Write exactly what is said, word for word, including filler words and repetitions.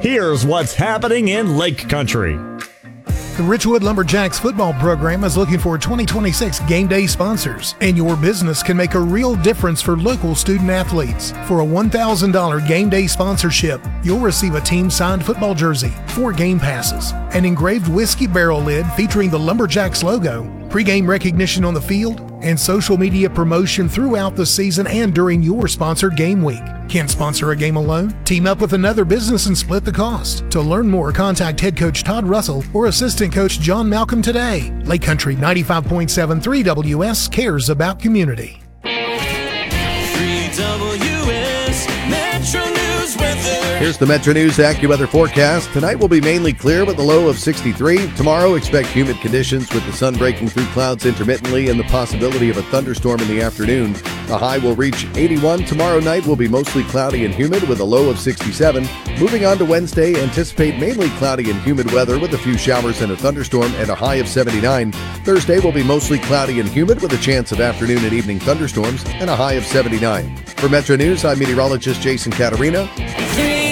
Here's what's happening in Lake Country. The Richwood Lumberjacks football program is looking for twenty twenty-six game day sponsors, and your business can make a real difference for local student athletes. For a one thousand dollars game day sponsorship, you'll receive a team-signed football jersey, four game passes, an engraved whiskey barrel lid featuring the Lumberjacks logo, pregame recognition on the field, and social media promotion throughout the season and during your sponsored game week. Can't sponsor a game alone? Team up with another business and split the cost. To learn more, contact head coach Todd Russell or assistant coach John Malcolm today. Lake Country ninety-five point seven three W S cares about community. three W S Metro News weather. Here's the Metro News AccuWeather forecast. Tonight will be mainly clear with a low of sixty-three. Tomorrow, expect humid conditions with the sun breaking through clouds intermittently and the possibility of a thunderstorm in the afternoon. The high will reach eighty-one. Tomorrow night will be mostly cloudy and humid with a low of sixty-seven. Moving on to Wednesday, anticipate mainly cloudy and humid weather with a few showers and a thunderstorm and a high of seventy-nine. Thursday will be mostly cloudy and humid with a chance of afternoon and evening thunderstorms and a high of seventy-nine. For Metro News, I'm meteorologist Jason Catarina. three